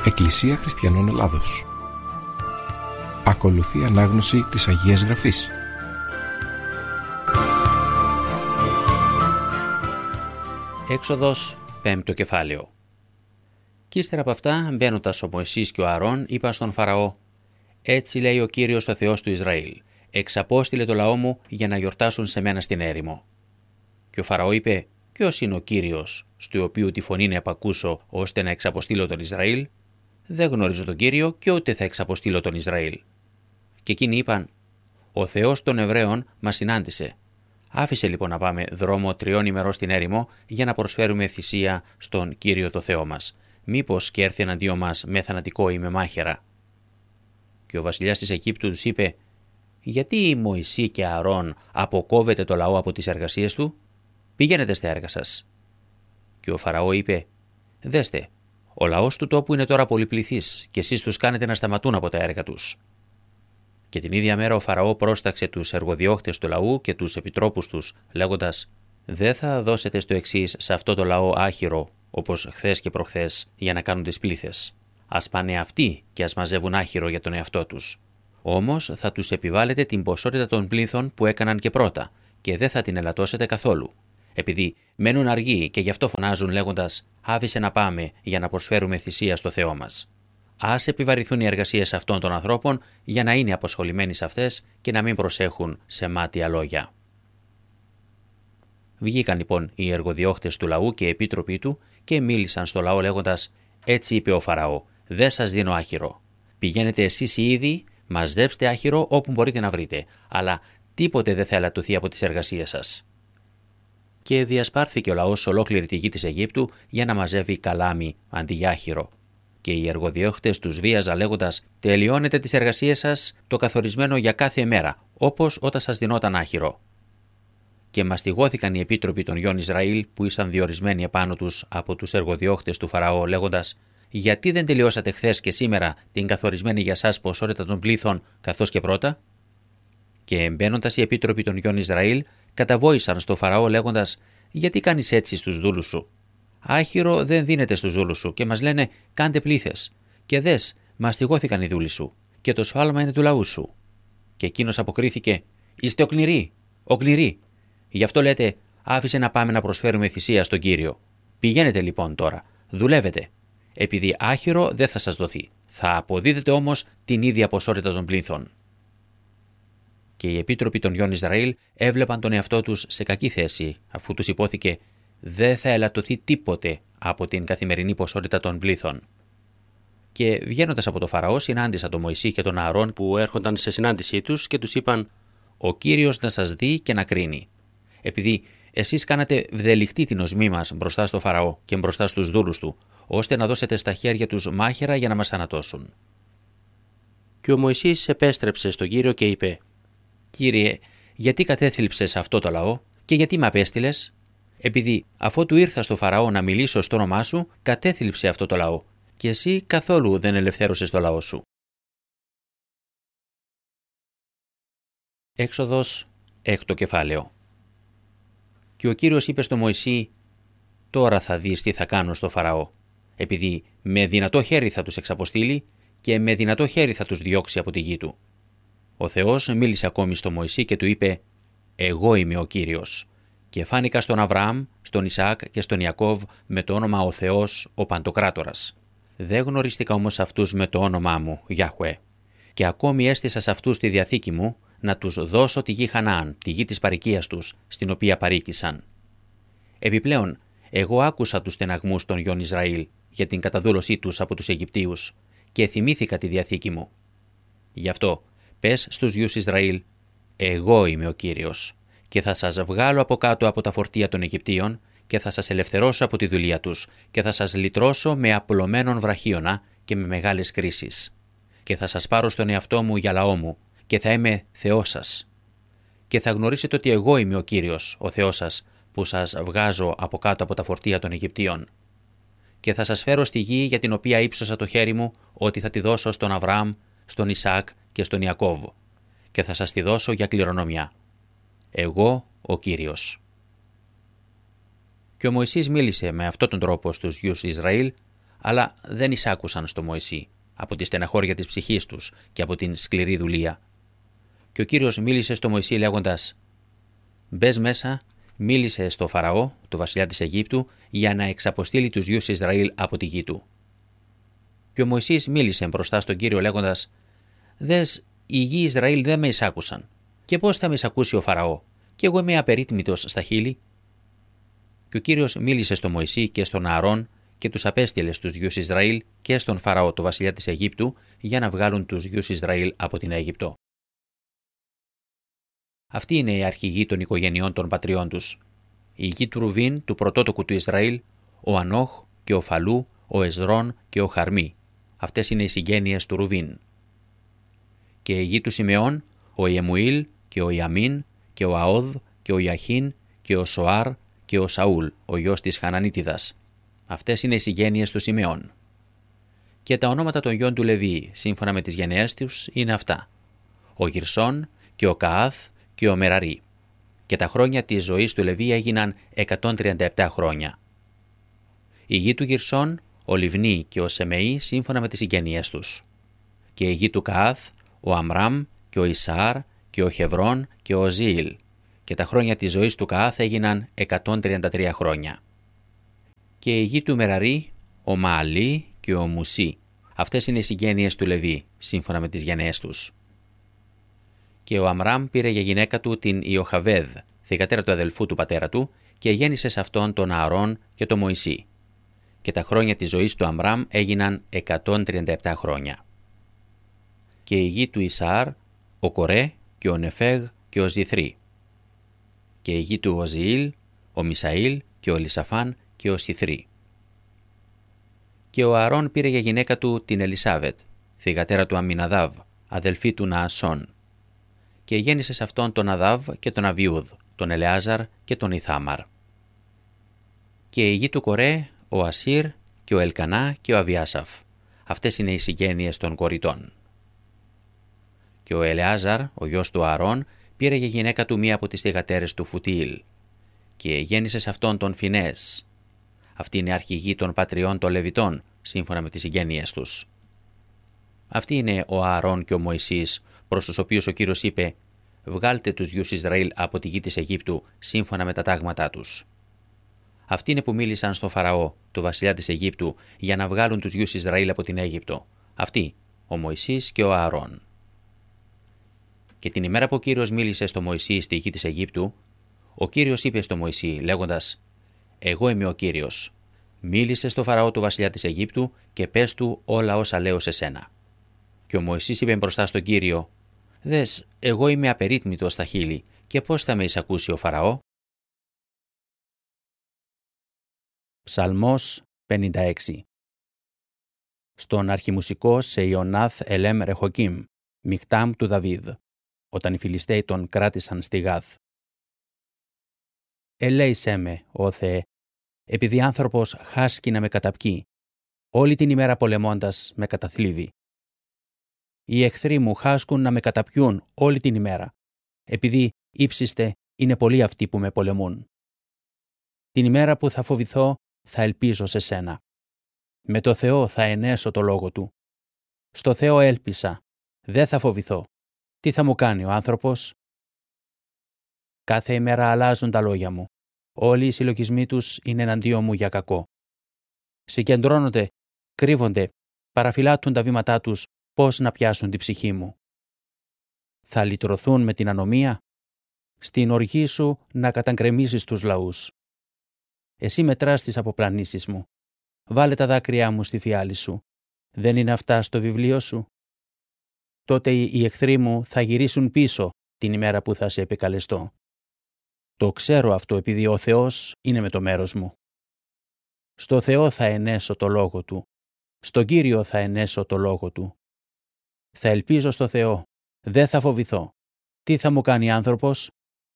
Εκκλησία Χριστιανών Ελλάδος. Ακολουθεί ανάγνωση της Αγίας Γραφής. Έξοδος 5ο κεφάλαιο. Κι ύστερα από αυτά, μπαίνοντας ο Μωυσής και ο Ααρών, είπαν στον Φαραώ: «Έτσι λέει ο Κύριος ο Θεός του Ισραήλ: εξαπόστειλε το λαό μου για να γιορτάσουν σε μένα στην έρημο». Και ο Φαραώ είπε: «Ποιος είναι ο Κύριος, στο οποίο τη φωνή να επακούσω, ώστε να εξαποστείλω τον Ισραήλ? Δεν γνωρίζω τον Κύριο και ούτε θα εξαποστείλω τον Ισραήλ». Και εκείνοι είπαν: «Ο Θεός των Εβραίων μας συνάντησε. Άφησε λοιπόν να πάμε δρόμο 3 ημερών στην έρημο για να προσφέρουμε θυσία στον Κύριο το Θεό μας. Μήπως και έρθει εναντίον μας με θανατικό ή με μάχαιρα». Και ο βασιλιάς της Αιγύπτου τους είπε: «Γιατί η Μωυσή και Ααρών αποκόβεται το λαό από τις εργασίες του? Πηγαίνετε στα έργα σας». Και ο Φαραώ είπε: «Δέστε, ο λαός του τόπου είναι τώρα πολυπληθής και εσείς τους κάνετε να σταματούν από τα έργα τους». Και την ίδια μέρα ο Φαραώ πρόσταξε τους εργοδιώχτες του λαού και τους επιτρόπους τους, λέγοντας: «Δεν θα δώσετε στο εξής σε αυτό το λαό άχυρο, όπως χθες και προχθές, για να κάνουν τις πλήθες. Ας πάνε αυτοί και ας μαζεύουν άχυρο για τον εαυτό τους. Όμως θα τους επιβάλλετε την ποσότητα των πλήθων που έκαναν και πρώτα, και δεν θα την ελαττώσετε καθόλου. Επειδή μένουν αργοί και γι' αυτό φωνάζουν λέγοντας: άφησε να πάμε για να προσφέρουμε θυσία στο Θεό μας. Ας επιβαρηθούν οι εργασίες αυτών των ανθρώπων για να είναι αποσχολημένοι σε αυτές και να μην προσέχουν σε μάτια λόγια». Βγήκαν λοιπόν οι εργοδιώχτες του λαού και οι επίτροποι του και μίλησαν στο λαό λέγοντας: «Έτσι είπε ο Φαραώ: δεν σας δίνω άχυρο. Πηγαίνετε εσείς οι ίδιοι, μαζέψτε άχυρο όπου μπορείτε να βρείτε, αλλά τίποτε δεν θα ελαττωθεί από τις εργασίες σας». Και διασπάρθηκε ο λαός σε ολόκληρη τη γη της Αιγύπτου για να μαζεύει καλάμι αντί για άχυρο. Και οι εργοδιώχτες τους βίαζαν λέγοντας: «Τελειώνετε τις εργασίες σας το καθορισμένο για κάθε μέρα, όπως όταν σας δινόταν άχυρο». Και μαστιγώθηκαν οι επίτροποι των γιών Ισραήλ που ήσαν διορισμένοι επάνω τους από τους εργοδιώχτες του Φαραώ, λέγοντας: «Γιατί δεν τελειώσατε χθες και σήμερα την καθορισμένη για σας ποσότητα των πλήθων, καθώς και πρώτα?» Και μπαίνοντας οι επίτροποι των γιών Ισραήλ, καταβόησαν στο Φαραώ λέγοντας: «Γιατί κάνεις έτσι στους δούλους σου? Άχυρο δεν δίνεται στους δούλους σου και μας λένε: κάντε πλήθες. Και δες, μαστιγώθηκαν οι δούλοι σου, και το σφάλμα είναι του λαού σου». Και εκείνος αποκρίθηκε: «Είστε οκνηροί, οκνηροί. Γι' αυτό λέτε: άφησε να πάμε να προσφέρουμε θυσία στον Κύριο. Πηγαίνετε λοιπόν τώρα, δουλεύετε. Επειδή άχυρο δεν θα σας δοθεί. Θα αποδίδετε όμως την ίδια ποσότητα των πλήθων». Και οι επίτροποι των γιών Ισραήλ έβλεπαν τον εαυτό τους σε κακή θέση, αφού τους υπόθηκε: δεν θα ελαττωθεί τίποτε από την καθημερινή ποσότητα των πλήθων. Και βγαίνοντας από το Φαραώ, συνάντησαν τον Μωυσή και τον Ααρών που έρχονταν σε συνάντησή τους και τους είπαν: «Ο Κύριος να σας δει και να κρίνει. Επειδή εσείς κάνατε βδελιχτή την οσμή μας μπροστά στο Φαραώ και μπροστά στους δούλους του, ώστε να δώσετε στα χέρια τους μάχαιρα για να μας θανατώσουν». Και ο Μωυσής επέστρεψε στον Κύριο και είπε: «Κύριε, γιατί κατέθλιψες αυτό το λαό και γιατί με απέστειλες? Επειδή αφότου ήρθα στο Φαραώ να μιλήσω στο όνομά σου, κατέθλιψε αυτό το λαό, και εσύ καθόλου δεν ελευθέρωσες το λαό σου». Έξοδος 6ο κεφάλαιο. Και ο Κύριος είπε στο Μωυσή: «Τώρα θα δεις τι θα κάνω στο Φαραώ, επειδή με δυνατό χέρι θα τους εξαποστείλει και με δυνατό χέρι θα τους διώξει από τη γη του». Ο Θεός μίλησε ακόμη στο Μωυσή και του είπε: «Εγώ είμαι ο Κύριος. Και φάνηκα στον Αβραάμ, στον Ισαάκ και στον Ιακώβ με το όνομα ο Θεός, ο Παντοκράτορας. Δεν γνωρίστηκα όμως αυτούς με το όνομά μου, Γιάχουε. Και ακόμη έστησα σε αυτούς τη διαθήκη μου, να τους δώσω τη γη Χαναάν, τη γη της παροικίας τους, στην οποία παροίκησαν. Επιπλέον, εγώ άκουσα τους στεναγμούς των γιών Ισραήλ για την καταδούλωσή τους από τους Αιγυπτίους και θυμήθηκα τη διαθήκη μου. Γι' αυτό, πες στους γιους Ισραήλ: εγώ είμαι ο Κύριος, και θα σας βγάλω από κάτω από τα φορτία των Αιγυπτίων και θα σας ελευθερώσω από τη δουλεία τους και θα σας λυτρώσω με απλωμένον βραχίωνα και με μεγάλες κρίσεις. Και θα σας πάρω στον εαυτό μου για λαό μου και θα είμαι Θεός σας. Και θα γνωρίσετε ότι εγώ είμαι ο Κύριος, ο Θεός σας, που σας βγάζω από κάτω από τα φορτία των Αιγυπτίων. Και θα σας φέρω στη γη για την οποία ύψωσα το χέρι μου, ότι θα τη δώσω στον Αβραάμ, στον Ισαάκ και στον Ιακώβ, και θα σας τη δώσω για κληρονομιά. Εγώ ο Κύριος». Και ο Μωυσής μίλησε με αυτόν τον τρόπο στους γιους Ισραήλ, αλλά δεν εισάκουσαν στο Μωυσή, από τη στεναχώρια της ψυχής τους και από την σκληρή δουλεία. Και ο Κύριος μίλησε στο Μωυσή λέγοντας: «Μπες μέσα, μίλησε στο Φαραώ, το βασιλιά της Αιγύπτου, για να εξαποστείλει τους γιους Ισραήλ από τη γη του». Και ο Μωυσής μίλησε μπροστά στον Κύριο λέγοντας: «Δες, οι γη Ισραήλ δεν με εισάκουσαν. Και πώς θα με εισακούσει ο Φαραώ, και εγώ είμαι απερίτμητος στα χείλη?» Και ο Κύριος μίλησε στο Μωυσή και στον Ααρών και τους απέστειλε στους γιους Ισραήλ και στον Φαραώ, το βασιλιά της Αιγύπτου, για να βγάλουν τους γιους Ισραήλ από την Αίγυπτο. Αυτή είναι η αρχηγή των οικογενειών των πατριών τους. Η γη του Ρουβίν, του πρωτότοκου του Ισραήλ, ο Ανόχ και ο Φαλού, ο Εσδρών και ο Χαρμί. Αυτές είναι οι συγγένειες του Ρουβίν. Και η γη του Σιμεών, ο Ιεμουήλ και ο Ιαμίν και ο Αόδ και ο Ιαχίν και ο Σοάρ και ο Σαούλ, ο γιος της Χανανίτιδας. Αυτές είναι οι συγγένειες του Σιμεών. Και τα ονόματα των γιών του Λεβί, σύμφωνα με τις γενναίες τους, είναι αυτά: ο Γυρσών και ο Καάθ και ο Μεραρί. Και τα χρόνια της ζωής του Λεβί έγιναν 137 χρόνια. Η γη του Γυρσών, ο Λιβνί και ο Σεμεή, σύμφωνα με τις συγγενειές τους. Και η γη του Καάθ, ο Αμράμ και ο Ισαάρ και ο Χεβρών και ο Ζήλ. Και τα χρόνια της ζωής του Καάθ έγιναν 133 χρόνια. Και η γη του Μεραρί, ο Μααλί και ο Μουσί. Αυτές είναι οι συγγένειες του Λεβί, σύμφωνα με τις γενναίες τους. Και ο Αμράμ πήρε για γυναίκα του την Ιοχαβέδ, θυγατέρα του αδελφού του πατέρα του, και γέννησε σε αυτόν τον Ααρών και τον Μωυσή. Και τα χρόνια της ζωής του Αμράμ έγιναν 137 χρόνια. Και η γη του Ισαάρ, ο Κορέ και ο Νεφέγ και ο Ζιθρή. Και η γη του Οζιήλ, ο Μισαήλ και ο Λισαφάν και ο Σιθρή. Και ο Ααρών πήρε για γυναίκα του την Ελισάβετ, θυγατέρα του Αμιναδάβ, αδελφή του Ναασών. Και γέννησε σε αυτόν τον Αδάβ και τον Αβιούδ, τον Ελεάζαρ και τον Ιθάμαρ. Και η γη του Κορέ, ο Ασίρ και ο Ελκανά και ο Αβιάσαφ. Αυτές είναι οι συγγένειες των κοριτών. Και ο Ελεάζαρ, ο γιος του Ααρών, πήρε για γυναίκα του μία από τις θυγατέρες του Φουτιήλ. Και γέννησε σε αυτόν τον Φινές. Αυτή είναι η αρχηγή των πατριών των Λεβιτών, σύμφωνα με τις συγγένειες τους. Αυτοί είναι ο Ααρών και ο Μωυσής, προς τους οποίους ο Κύριος είπε: «Βγάλτε τους γιους Ισραήλ από τη γη της Αιγύπτου, σύμφωνα με τα τάγματά τους». Αυτοί είναι που μίλησαν στο Φαραώ, το βασιλιά της Αιγύπτου, για να βγάλουν τους γιους Ισραήλ από την Αίγυπτο. Αυτοί, ο Μωυσής και ο Ααρών. Και την ημέρα που ο Κύριος μίλησε στο Μωυσή στη γη της Αιγύπτου, ο Κύριος είπε στο Μωυσή, λέγοντας: «Εγώ είμαι ο Κύριος. Μίλησε στο Φαραώ του βασιλιά της Αιγύπτου και πες του όλα όσα λέω σε σένα». Και ο Μωυσής είπε μπροστά στον Κύριο: «Δες, εγώ είμαι απερίτμητος στα χείλη, και πώς θα με εισακούσει ο Φαραώ?» Ψαλμός 56. Στον αρχιμουσικό σε Ιωνάθ Ελέμ Ρεχοκίμ, Μιχτάμ του Δαβίδ, όταν οι Φιλιστέοι τον κράτησαν στη Γάθ. Ελέησέ με, ó Θεέ, επειδή άνθρωπος χάσκει να με καταπκεί, όλη την ημέρα πολεμώντας με καταθλίβει. Οι εχθροί μου χάσκουν να με καταπιούν όλη την ημέρα, επειδή ύψιστε είναι πολλοί αυτοί που με πολεμούν. Την ημέρα που θα φοβηθώ θα ελπίζω σε σένα. Με το Θεό θα ενέσω το λόγο του. Στο Θεό έλπισα, δεν θα φοβηθώ. Τι θα μου κάνει ο άνθρωπος? Κάθε ημέρα αλλάζουν τα λόγια μου. Όλοι οι συλλογισμοί τους είναι εναντίον μου για κακό. Συγκεντρώνονται, κρύβονται, παραφυλάττουν τα βήματά τους πώς να πιάσουν την ψυχή μου. Θα λυτρωθούν με την ανομία. Στην οργή σου να καταγκρεμίσεις τους λαούς. Εσύ μετράς τις αποπλανήσεις μου. Βάλε τα δάκρυά μου στη φιάλη σου. Δεν είναι αυτά στο βιβλίο σου? Τότε οι εχθροί μου θα γυρίσουν πίσω την ημέρα που θα σε επικαλεστώ. Το ξέρω αυτό επειδή ο Θεός είναι με το μέρος μου. Στο Θεό θα ενέσω το λόγο Του. Στον Κύριο θα ενέσω το λόγο Του. Θα ελπίζω στο Θεό. Δεν θα φοβηθώ. Τι θα μου κάνει άνθρωπος?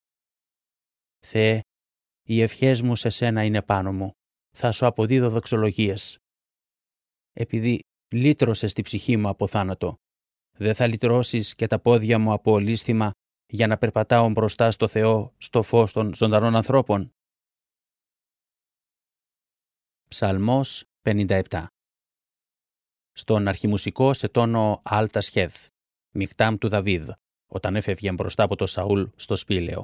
Θεέ, οι ευχές μου σε σένα είναι πάνω μου. Θα σου αποδίδω δοξολογίες. Επειδή λύτρωσες τη ψυχή μου από θάνατο, δεν θα λυτρώσεις και τα πόδια μου από ολίσθημα για να περπατάω μπροστά στο Θεό στο φως των ζωντανών ανθρώπων? Ψαλμός 57. στον αρχιμουσικό σε τόνο Άλτα Σχέδ, Μικτάμ του Δαβίδ, όταν έφευγε μπροστά από το Σαούλ στο σπήλαιο.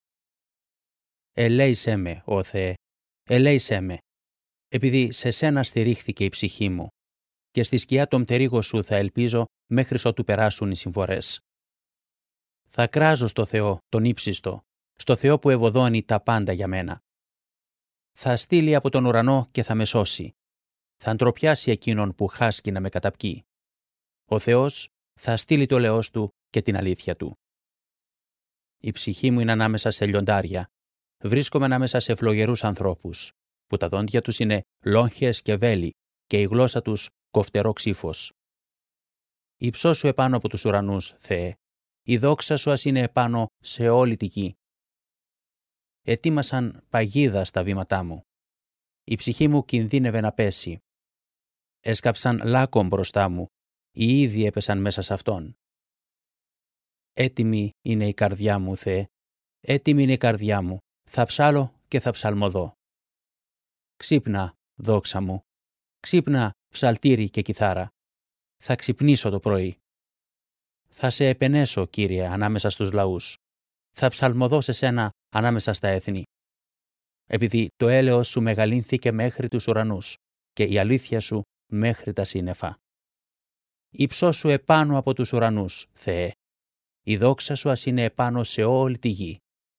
Ελέησέ με, ó Θεέ, ελέησέ με, επειδή σε σένα στηρίχθηκε η ψυχή μου, και στη σκιά των πτερίγων σου θα ελπίζω μέχρι ότου περάσουν οι συμφορές. Θα κράζω στο Θεό, τον ύψιστο, στο Θεό που ευωδώνει τα πάντα για μένα. Θα στείλει από τον ουρανό και θα με σώσει. Θα ντροπιάσει εκείνον που χάσκει να με καταπκεί. Ο Θεός θα στείλει το λαιός του και την αλήθεια του. Η ψυχή μου είναι ανάμεσα σε λιοντάρια. Βρίσκομαι ανάμεσα σε φλογερούς ανθρώπους, που τα δόντια τους είναι λόγχες και βέλη και η γλώσσα τους κοφτερό ξύφος. Υψώσου επάνω από τους ουρανούς, Θεέ, η δόξα σου ας είναι επάνω σε όλη τη γη. Ετοίμασαν παγίδα στα βήματά μου. Η ψυχή μου κινδύνευε να πέσει. Έσκαψαν λάκκο μπροστά μου, οι ίδιοι έπεσαν μέσα σε αυτόν. Έτοιμη είναι η καρδιά μου, Θεέ, έτοιμη είναι η καρδιά μου, θα ψάλω και θα ψαλμοδώ. Ξύπνα, δόξα μου, ξύπνα, ψαλτήρι και κιθάρα. Θα ξυπνήσω το πρωί. Θα σε επενέσω, Κύριε, ανάμεσα στους λαούς. Θα ψαλμοδώ σε σένα ανάμεσα στα έθνη. Επειδή το έλεος σου μεγαλύνθηκε μέχρι τους ουρανούς και η αλήθεια σου μέχρι τα σύννεφα. Υψώσου επάνω από τους ουρανούς, Θεέ. Η δόξα σου ας είναι επάνω σε όλη τη γη.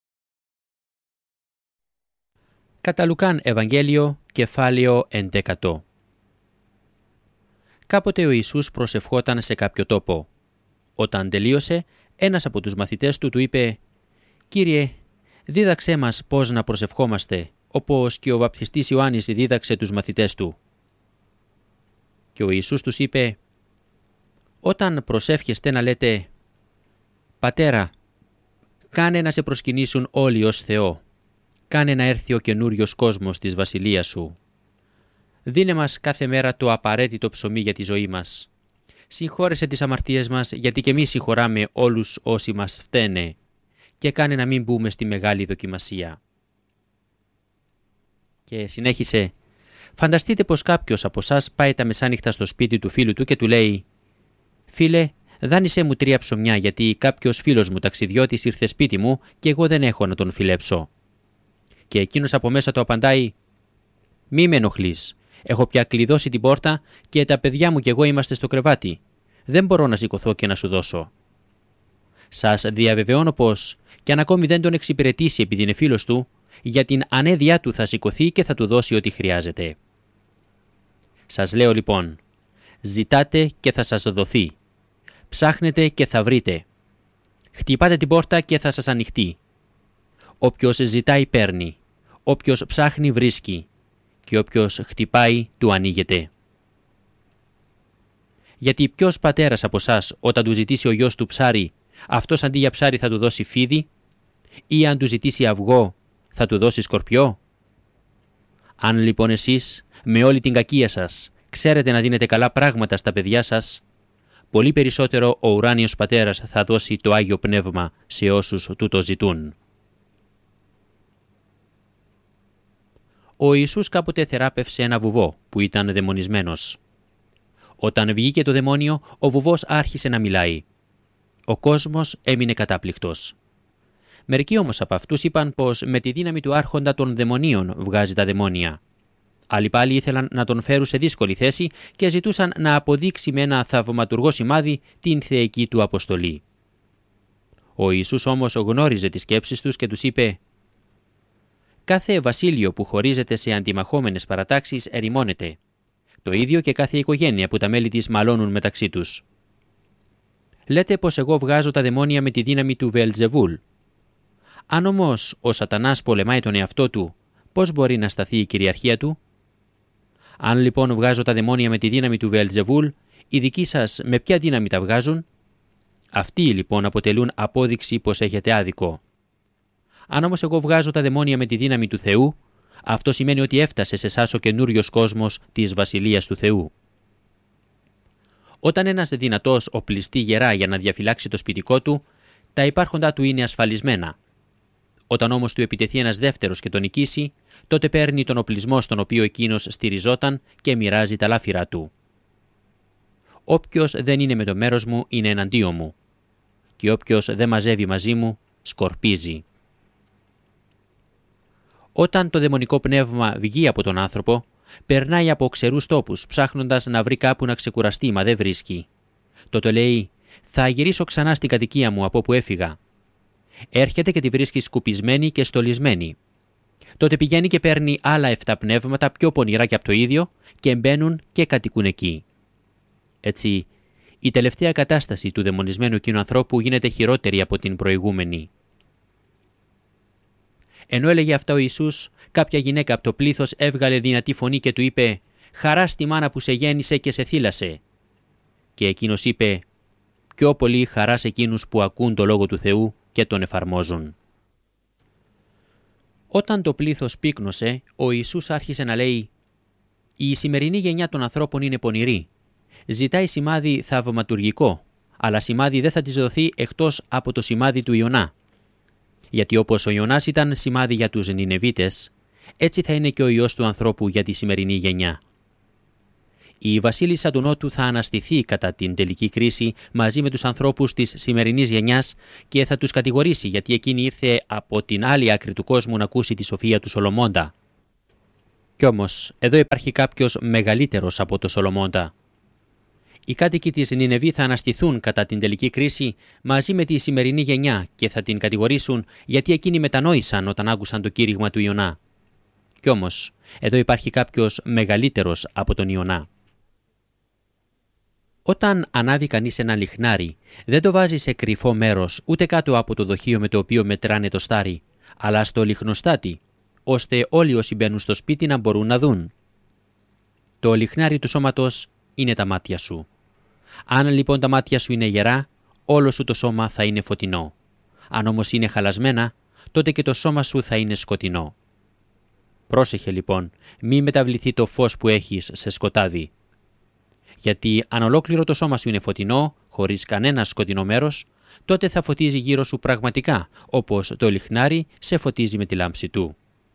Κατά Λουκάν Ευαγγέλιο, κεφάλαιο 11. Κάποτε ο Ιησούς προσευχόταν σε κάποιο τόπο. Όταν τελείωσε, ένας από τους μαθητές του είπε «Κύριε, δίδαξέ μας πώς να προσευχόμαστε, όπως και ο βαπτιστής Ιωάννης δίδαξε τους μαθητές του». Και ο Ιησούς τους είπε «Όταν προσεύχεστε να λέτε «Πατέρα, κάνε να σε προσκυνήσουν όλοι ως Θεό, κάνε να έρθει ο καινούριος κόσμος της βασιλείας σου. Δίνε μας κάθε μέρα το απαραίτητο ψωμί για τη ζωή μας. Συγχώρεσε τις αμαρτίες μας, γιατί και εμείς συγχωράμε όλους όσοι μας φταίνε, και κάνε να μην μπούμε στη μεγάλη δοκιμασία». Και συνέχισε «Φανταστείτε πως κάποιος από εσάς πάει τα μεσάνυχτα στο σπίτι του φίλου του και του λέει «Φίλε, δάνεισέ μου 3 ψωμιά, γιατί κάποιος φίλος μου ταξιδιώτης ήρθε σπίτι μου και εγώ δεν έχω να τον φιλέψω». Και εκείνος από μέσα του απαντάει «Μη με ενοχλείς. Έχω πια κλειδώσει την πόρτα και τα παιδιά μου και εγώ είμαστε στο κρεβάτι. Δεν μπορώ να σηκωθώ και να σου δώσω». Σας διαβεβαιώνω πως, κι αν ακόμη δεν τον εξυπηρετήσει επειδή είναι φίλος του, για την ανέδειά του θα σηκωθεί και θα του δώσει ό,τι χρειάζεται. Σας λέω λοιπόν, ζητάτε και θα σας δοθεί. Ψάχνετε και θα βρείτε. Χτυπάτε την πόρτα και θα σας ανοιχτεί. Όποιος ζητάει παίρνει. Όποιος ψάχνει βρίσκει. Και όποιος χτυπάει του ανοίγεται. Γιατί ποιος πατέρας από εσάς όταν του ζητήσει ο γιος του ψάρι, αυτός αντί για ψάρι θα του δώσει φίδι, ή αν του ζητήσει αυγό θα του δώσει σκορπιό? Αν λοιπόν εσείς με όλη την κακία σας ξέρετε να δίνετε καλά πράγματα στα παιδιά σας, πολύ περισσότερο ο ουράνιος πατέρας θα δώσει το Άγιο Πνεύμα σε όσους του το ζητούν. Ο Ιησούς κάποτε θεράπευσε ένα βουβό που ήταν δαιμονισμένος. Όταν βγήκε το δαιμόνιο, ο βουβός άρχισε να μιλάει. Ο κόσμος έμεινε κατάπληκτος. Μερικοί όμως από αυτούς είπαν πως με τη δύναμη του άρχοντα των δαιμονίων βγάζει τα δαιμόνια. Άλλοι πάλι ήθελαν να τον φέρουν σε δύσκολη θέση και ζητούσαν να αποδείξει με ένα θαυματουργό σημάδι την θεϊκή του αποστολή. Ο Ιησούς όμως γνώριζε τις σκέψεις τους και τους είπε «Κάθε βασίλειο που χωρίζεται σε αντιμαχόμενες παρατάξεις ερημώνεται. Το ίδιο και κάθε οικογένεια που τα μέλη της μαλώνουν μεταξύ τους. Λέτε πως εγώ βγάζω τα δαιμόνια με τη δύναμη του Βεελζεβούλ. Αν όμως ο Σατανάς πολεμάει τον εαυτό του, πώς μπορεί να σταθεί η κυριαρχία του? Αν λοιπόν βγάζω τα δαιμόνια με τη δύναμη του Βεελζεβούλ, οι δικοί σας με ποια δύναμη τα βγάζουν? Αυτοί λοιπόν αποτελούν απόδειξη πως έχετε άδικο. Αν όμως εγώ βγάζω τα δαιμόνια με τη δύναμη του Θεού, αυτό σημαίνει ότι έφτασε σε εσάς ο καινούριος κόσμος της Βασιλείας του Θεού. Όταν ένας δυνατός οπλιστεί γερά για να διαφυλάξει το σπιτικό του, τα υπάρχοντά του είναι ασφαλισμένα. Όταν όμως του επιτεθεί ένας δεύτερος και τον νικήσει, τότε παίρνει τον οπλισμό στον οποίο εκείνος στηριζόταν και μοιράζει τα λάφυρα του. Όποιος δεν είναι με το μέρος μου είναι εναντίον μου. Και όποιος δεν μαζεύει μαζί μου, σκορπίζει. Όταν το δαιμονικό πνεύμα βγει από τον άνθρωπο, περνάει από ξερούς τόπους, ψάχνοντας να βρει κάπου να ξεκουραστεί, μα δεν βρίσκει. Τότε λέει: «Θα γυρίσω ξανά στην κατοικία μου από όπου έφυγα». Έρχεται και τη βρίσκει σκουπισμένη και στολισμένη. Τότε πηγαίνει και παίρνει άλλα 7 πνεύματα πιο πονηρά και από το ίδιο και μπαίνουν και κατοικούν εκεί. Έτσι, η τελευταία κατάσταση του δαιμονισμένου εκείνου ανθρώπου γίνεται χειρότερη από την προηγούμενη. Ενώ έλεγε αυτά ο Ιησούς, κάποια γυναίκα από το πλήθος έβγαλε δυνατή φωνή και του είπε: «Χαρά στη μάνα που σε γέννησε και σε θύλασε». Και εκείνος είπε: «Πιο πολύ χαρά σε εκείνους που ακούν το λόγο του Θεού και τον εφαρμόζουν». Όταν το πλήθος πύκνωσε, ο Ιησούς άρχισε να λέει: «Η σημερινή γενιά των ανθρώπων είναι πονηρή. Ζητάει σημάδι θαυματουργικό, αλλά σημάδι δεν θα της δοθεί εκτός από το σημάδι του Ιωνά. Γιατί όπως ο Ιωνάς ήταν σημάδι για τους Νινεβίτες, έτσι θα είναι και ο Υιός του ανθρώπου για τη σημερινή γενιά. Η βασίλισσα του Νότου θα αναστηθεί κατά την τελική κρίση μαζί με τους ανθρώπους της σημερινής γενιάς και θα τους κατηγορήσει γιατί εκείνη ήρθε από την άλλη άκρη του κόσμου να ακούσει τη σοφία του Σολομώντα. Κι όμως, εδώ υπάρχει κάποιος μεγαλύτερος από το Σολομώντα. Οι κάτοικοι της Νινεβή θα αναστηθούν κατά την τελική κρίση μαζί με τη σημερινή γενιά και θα την κατηγορήσουν γιατί εκείνοι μετανόησαν όταν άκουσαν το κήρυγμα του Ιωνά. Κι όμως, εδώ υπάρχει κάποιος μεγαλύτερος από τον Ιωνά. Όταν ανάβει κανείς ένα λιχνάρι, δεν το βάζει σε κρυφό μέρος ούτε κάτω από το δοχείο με το οποίο μετράνε το στάρι, αλλά στο λιχνοστάτη, ώστε όλοι όσοι μπαίνουν στο σπίτι να μπορούν να δουν. Το λιχνάρι του σώματος είναι τα μάτια σου. Αν λοιπόν τα μάτια σου είναι γερά, όλο σου το σώμα θα είναι φωτεινό. Αν όμως είναι χαλασμένα, τότε και το σώμα σου θα είναι σκοτεινό. Πρόσεχε λοιπόν, μη μεταβληθεί το φως που έχεις σε σκοτάδι. Γιατί αν ολόκληρο το σώμα σου είναι φωτεινό, χωρίς κανένα σκοτεινό μέρος, τότε θα φωτίζει γύρω σου πραγματικά, όπως το λιχνάρι σε φωτίζει με τη λάμψη του.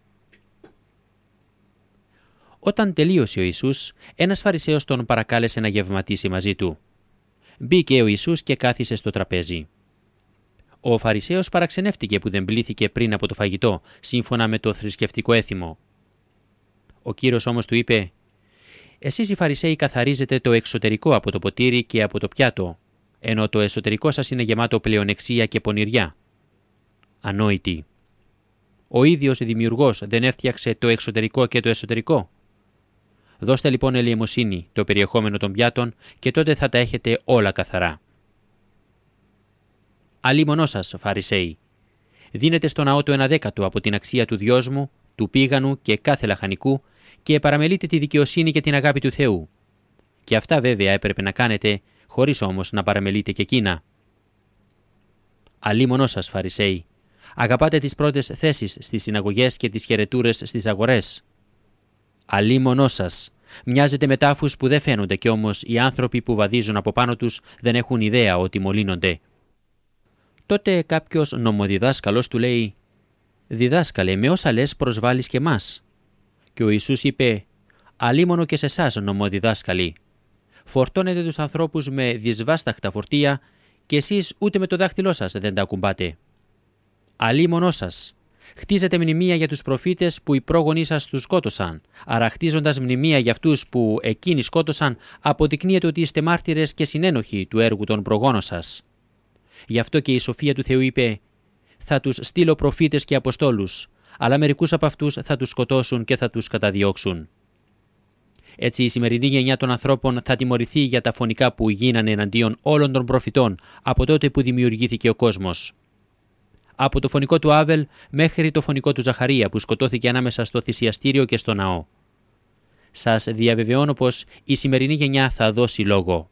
Όταν τελείωσε ο Ιησούς, ένας Φαρισαίος τον παρακάλεσε να γευματίσει μαζί του. Μπήκε ο Ιησούς και κάθισε στο τραπέζι. Ο Φαρισαίος παραξενεύτηκε που δεν πλήθηκε πριν από το φαγητό, σύμφωνα με το θρησκευτικό έθιμο. Ο Κύριος όμως του είπε: «Εσείς οι Φαρισαίοι καθαρίζετε το εξωτερικό από το ποτήρι και από το πιάτο, ενώ το εσωτερικό σας είναι γεμάτο πλεονεξία και πονηριά. Ανόητοι. Ο ίδιος Δημιουργός δεν έφτιαξε το εξωτερικό και το εσωτερικό. Δώστε λοιπόν ελεημοσύνη το περιεχόμενο των πιάτων και τότε θα τα έχετε όλα καθαρά. Αλίμονό σας, Φαρισαίοι, δίνετε στο ναό το 1/10 από την αξία του δυόσμου, του πήγανου και κάθε λαχανικού και παραμελείτε τη δικαιοσύνη και την αγάπη του Θεού. Και αυτά βέβαια έπρεπε να κάνετε, χωρίς όμως να παραμελείτε και εκείνα. Αλίμονό σας, Φαρισαίοι, αγαπάτε τις πρώτες θέσεις στις συναγωγές και τις χαιρετούρες στις αγορές. Αλίμονό σας, μοιάζετε με τάφους που δεν φαίνονται και όμως οι άνθρωποι που βαδίζουν από πάνω τους δεν έχουν ιδέα ότι μολύνονται. Τότε κάποιος νομοδιδάσκαλος του λέει: «Διδάσκαλε, με όσα λες προσβάλλεις και μας». Και ο Ιησούς είπε: «Αλίμονο και σε εσάς, νομοδιδάσκαλοι. Φορτώνετε τους ανθρώπους με δυσβάσταχτα φορτία και εσείς ούτε με το δάχτυλό σας δεν τα ακουμπάτε. Αλίμονό σας. Χτίζετε μνημεία για τους προφήτες που οι πρόγονοί σας τους σκότωσαν, άρα χτίζοντας μνημεία για αυτούς που εκείνοι σκότωσαν, αποδεικνύεται ότι είστε μάρτυρες και συνένοχοι του έργου των προγόνων σας. Γι' αυτό και η σοφία του Θεού είπε: «Θα τους στείλω προφήτες και αποστόλους, αλλά μερικούς από αυτούς θα τους σκοτώσουν και θα τους καταδιώξουν». Έτσι η σημερινή γενιά των ανθρώπων θα τιμωρηθεί για τα φωνικά που γίνανε εναντίον όλων των προφητών από τότε που δημιουργήθηκε ο κόσμος. Από το φωνικό του Άβελ μέχρι το φωνικό του Ζαχαρία που σκοτώθηκε ανάμεσα στο θυσιαστήριο και στο ναό. Σας διαβεβαιώνω πως η σημερινή γενιά θα δώσει λόγο.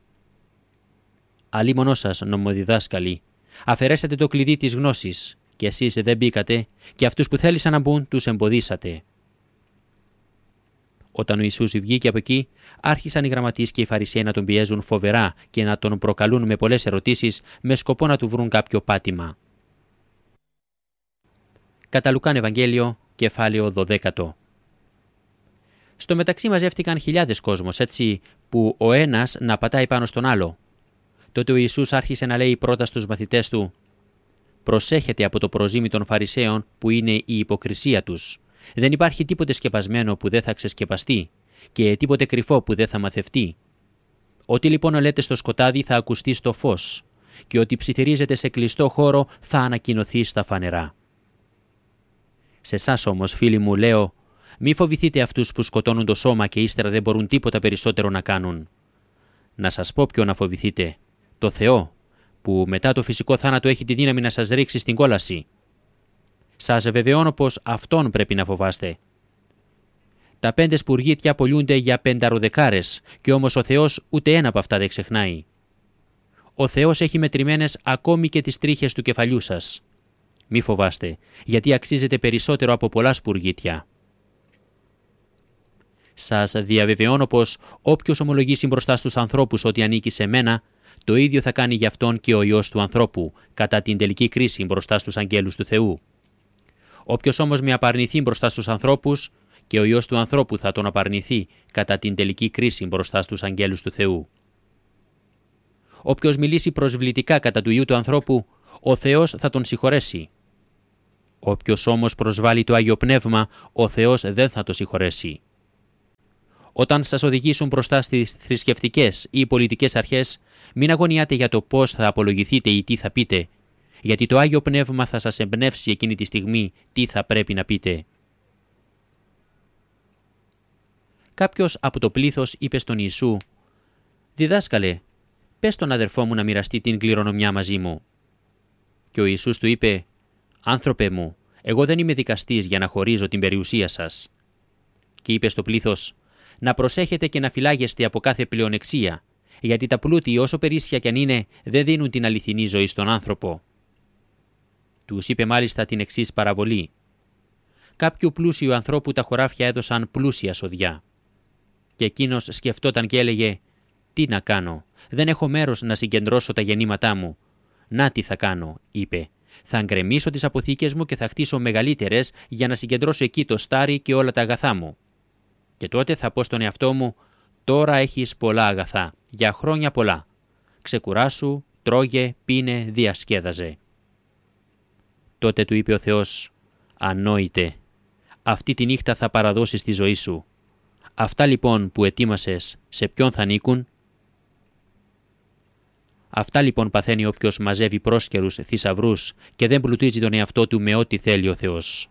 Αλίμονό σας, νομοδιδάσκαλοι, αφαιρέσατε το κλειδί της γνώσης και εσείς δεν μπήκατε και αυτούς που θέλησαν να μπουν τους εμποδίσατε. Όταν ο Ιησούς βγήκε από εκεί, άρχισαν οι γραμματείς και οι Φαρισαίοι να τον πιέζουν φοβερά και να τον προκαλούν με πολλές ερωτήσεις με σκοπό να του βρουν κάποιο πάτημα. Κατά Λουκάν Ευαγγέλιο, κεφάλαιο 12. Στο μεταξύ μαζεύτηκαν χιλιάδες κόσμος, έτσι που ο ένας να πατάει πάνω στον άλλο. Τότε ο Ιησούς άρχισε να λέει πρώτα στους μαθητές του: «Προσέχετε από το προζύμι των Φαρισαίων που είναι η υποκρισία τους. Δεν υπάρχει τίποτε σκεπασμένο που δεν θα ξεσκεπαστεί και τίποτε κρυφό που δεν θα μαθευτεί. Ό,τι λοιπόν λέτε στο σκοτάδι θα ακουστεί στο φως και ό,τι ψιθυρίζεται σε κλειστό χώρο θα ανακοινωθεί στα φανερά». Σε εσάς όμως, φίλοι μου, λέω: μη φοβηθείτε αυτούς που σκοτώνουν το σώμα και ύστερα δεν μπορούν τίποτα περισσότερο να κάνουν. Να σας πω ποιο να φοβηθείτε: το Θεό, που μετά το φυσικό θάνατο έχει τη δύναμη να σας ρίξει στην κόλαση. Σας βεβαιώνω πως αυτόν πρέπει να φοβάστε. Τα 5 σπουργίτια πωλούνται για 5 δεκάρες και όμως ο Θεός ούτε ένα από αυτά δεν ξεχνάει. Ο Θεός έχει μετρημένες ακόμη και τις τρίχες του κεφαλιού σας. Μη φοβάστε, γιατί αξίζετε περισσότερο από πολλά σπουργίτια. Σας διαβεβαιώνω πως όποιος ομολογήσει μπροστά στους ανθρώπους ότι ανήκει σε μένα, το ίδιο θα κάνει για αυτόν και ο Υιός του ανθρώπου, κατά την τελική κρίση μπροστά στους αγγέλους του Θεού. Όποιος όμως με απαρνηθεί μπροστά στους ανθρώπους, και ο Υιός του ανθρώπου θα τον απαρνηθεί κατά την τελική κρίση μπροστά στους αγγέλους του Θεού. Όποιος μιλήσει προσβλητικά κατά του Υιού του ανθρώπου, ο Θεός θα τον συγχωρέσει. Όποιος όμως προσβάλλει το Άγιο Πνεύμα, ο Θεός δεν θα το συγχωρέσει. Όταν σας οδηγήσουν μπροστά στις θρησκευτικές ή πολιτικές αρχές, μην αγωνιάτε για το πώς θα απολογηθείτε ή τι θα πείτε, γιατί το Άγιο Πνεύμα θα σας εμπνεύσει εκείνη τη στιγμή τι θα πρέπει να πείτε. Κάποιος από το πλήθος είπε στον Ιησού: «Διδάσκαλε, πες στον αδερφό μου να μοιραστεί την κληρονομιά μαζί μου». Και ο Ιησούς του είπε: «Άνθρωπε μου, εγώ δεν είμαι δικαστής για να χωρίζω την περιουσία σας». Και είπε στο πλήθος: «Να προσέχετε και να φυλάγεστε από κάθε πλεονεξία, γιατί τα πλούτη, όσο περίσσια κι αν είναι, δεν δίνουν την αληθινή ζωή στον άνθρωπο». Τους είπε μάλιστα την εξής παραβολή: «Κάποιου πλούσιου ανθρώπου τα χωράφια έδωσαν πλούσια σοδιά. Και εκείνος σκεφτόταν και έλεγε: «Τι να κάνω, δεν έχω μέρος να συγκεντρώσω τα γεννήματά μου». «Να τι θα κάνω», είπε, «θα γκρεμίσω τις αποθήκες μου και θα χτίσω μεγαλύτερες για να συγκεντρώσω εκεί το στάρι και όλα τα αγαθά μου. Και τότε θα πω στον εαυτό μου: τώρα έχεις πολλά αγαθά, για χρόνια πολλά. Ξεκουράσου, τρώγε, πίνε, διασκέδαζε». Τότε του είπε ο Θεός: «Ανόητε, αυτή τη νύχτα θα παραδώσεις τη ζωή σου. Αυτά λοιπόν που ετοίμασες, σε ποιον θα ανήκουν?» Αυτά λοιπόν παθαίνει όποιος μαζεύει πρόσκαιρους θησαυρούς και δεν πλουτίζει τον εαυτό του με ό,τι θέλει ο Θεός.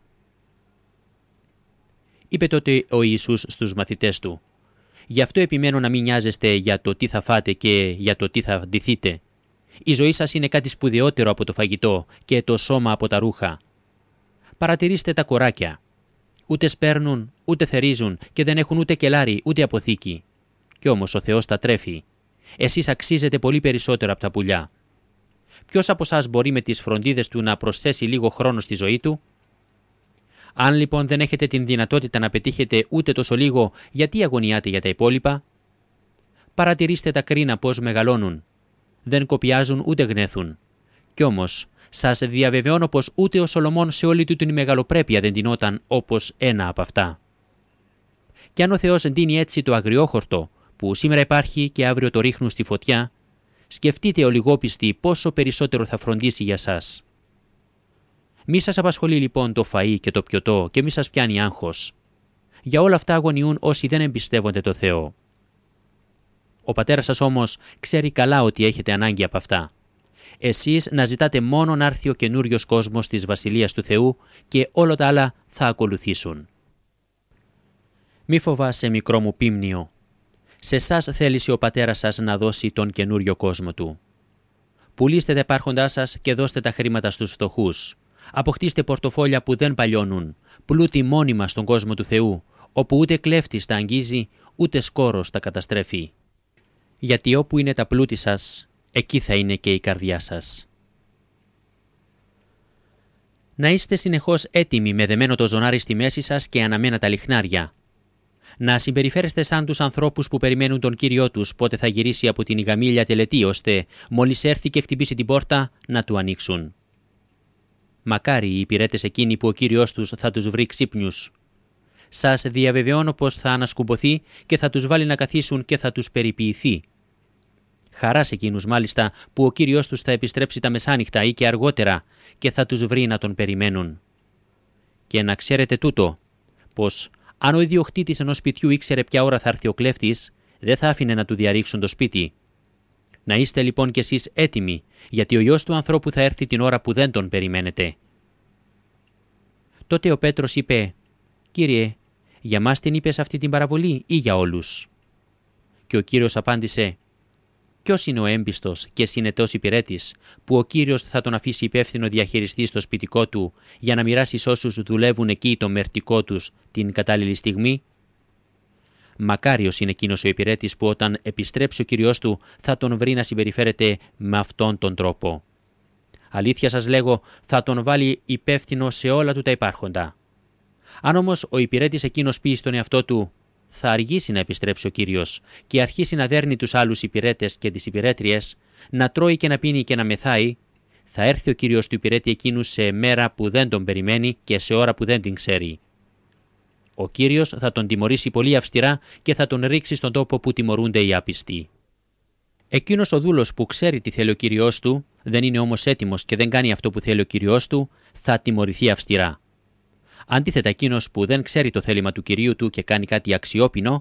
Είπε τότε ο Ιησούς στους μαθητές του: «Γι' αυτό επιμένω να μην νοιάζεστε για το τι θα φάτε και για το τι θα ντυθείτε. Η ζωή σας είναι κάτι σπουδαιότερο από το φαγητό και το σώμα από τα ρούχα. Παρατηρήστε τα κοράκια. Ούτε σπέρνουν, ούτε θερίζουν και δεν έχουν ούτε κελάρι, ούτε αποθήκη. Κι όμως ο Θεός τα τρέφει. Εσείς αξίζετε πολύ περισσότερο από τα πουλιά. Ποιος από εσάς μπορεί με τις φροντίδες του να προσθέσει λίγο χρόνο στη ζωή του? Αν λοιπόν δεν έχετε την δυνατότητα να πετύχετε ούτε τόσο λίγο, γιατί αγωνιάτε για τα υπόλοιπα? Παρατηρήστε τα κρίνα πώς μεγαλώνουν. Δεν κοπιάζουν ούτε γνέθουν. Κι όμως σας διαβεβαιώνω πως ούτε ο Σολομών σε όλη του την μεγαλοπρέπεια δεν ντυνόταν όπως ένα από αυτά. Κι αν ο Θεός ντύνει έτσι το αγριόχορτο, που σήμερα υπάρχει και αύριο το ρίχνουν στη φωτιά, σκεφτείτε ο λιγόπιστοι πόσο περισσότερο θα φροντίσει για σας. Μη σας απασχολεί λοιπόν το φαΐ και το πιωτό και μη σας πιάνει άγχος. Για όλα αυτά αγωνιούν όσοι δεν εμπιστεύονται το Θεό. Ο πατέρας σας όμως ξέρει καλά ότι έχετε ανάγκη από αυτά. Εσείς να ζητάτε μόνο να έρθει ο καινούριος κόσμος της Βασιλείας του Θεού και όλα τα άλλα θα ακολουθήσουν. Μη φοβάσαι, μικρό μου πίμνιο. Σε εσάς θέλησε ο πατέρας σας να δώσει τον καινούριο κόσμο του. Πουλήστε τα υπάρχοντά σας και δώστε τα χρήματα στους φτωχούς. Αποκτήστε πορτοφόλια που δεν παλιώνουν, πλούτη μόνιμα στον κόσμο του Θεού, όπου ούτε κλέφτης τα αγγίζει, ούτε σκόρος τα καταστρέφει. Γιατί όπου είναι τα πλούτη σας, εκεί θα είναι και η καρδιά σας. Να είστε συνεχώς έτοιμοι με δεμένο το ζωνάρι στη μέση σας και αναμένα τα λιχνάρια. Να συμπεριφέρεστε σαν τους ανθρώπους που περιμένουν τον Κύριό τους πότε θα γυρίσει από την γαμήλια τελετή, ώστε μόλις έρθει και χτυπήσει την πόρτα να του ανοίξουν. Μακάρι οι υπηρέτες εκείνοι που ο Κύριος τους θα τους βρει ξύπνιους. σας διαβεβαιώνω πως θα ανασκουμποθεί και θα τους βάλει να καθίσουν και θα τους περιποιηθεί. Χαρά σε εκείνους μάλιστα που ο κύριος τους θα επιστρέψει τα μεσάνυχτα ή και αργότερα και θα τους βρει να τον περιμένουν. Και να ξέρετε τούτο, πως αν ο ιδιοκτήτης ενός σπιτιού ήξερε ποια ώρα θα έρθει ο κλέφτης, δεν θα άφηνε να του διαρρήξουν το σπίτι. Να είστε λοιπόν κι εσείς έτοιμοι, γιατί ο Υιός του ανθρώπου θα έρθει την ώρα που δεν τον περιμένετε. Τότε ο Πέτρος είπε: «Κύριε, για μας την είπες αυτή την παραβολή ή για όλους?» Και ο Κύριος απάντησε: «Ποιος είναι ο έμπιστος και συνετός υπηρέτης, που ο Κύριος θα τον αφήσει υπεύθυνο διαχειριστή στο σπιτικό του για να μοιράσει σ' όσους δουλεύουν εκεί το μερτικό τους την κατάλληλη στιγμή? Μακάριος είναι εκείνος ο υπηρέτης που όταν επιστρέψει ο Κύριος του θα τον βρει να συμπεριφέρεται με αυτόν τον τρόπο. Αλήθεια σας λέγω, θα τον βάλει υπεύθυνο σε όλα του τα υπάρχοντα. Αν όμως ο υπηρέτης εκείνος πει στον εαυτό του, θα αργήσει να επιστρέψει ο Κύριος και αρχίσει να δέρνει τους άλλους υπηρέτες και τις υπηρέτριες, να τρώει και να πίνει και να μεθάει, θα έρθει ο Κύριος του υπηρέτη εκείνου σε μέρα που δεν τον περιμένει και σε ώρα που δεν την ξέρει. Ο Κύριος θα τον τιμωρήσει πολύ αυστηρά και θα τον ρίξει στον τόπο που τιμωρούνται οι άπιστοι. Εκείνος ο δούλος που ξέρει τι θέλει ο Κύριος του, δεν είναι όμως έτοιμος και δεν κάνει αυτό που θέλει ο Κύριος του, θα τιμωρηθεί αυστηρά. Αντίθετα, εκείνος που δεν ξέρει το θέλημα του Κυρίου του και κάνει κάτι αξιόπινο,